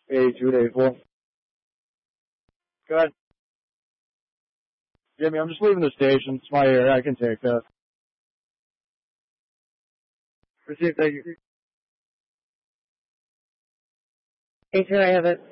8284. Go ahead. Jimmy, I'm just leaving the station. It's my area. I can take that. Receive, thank you. Agent, I have it.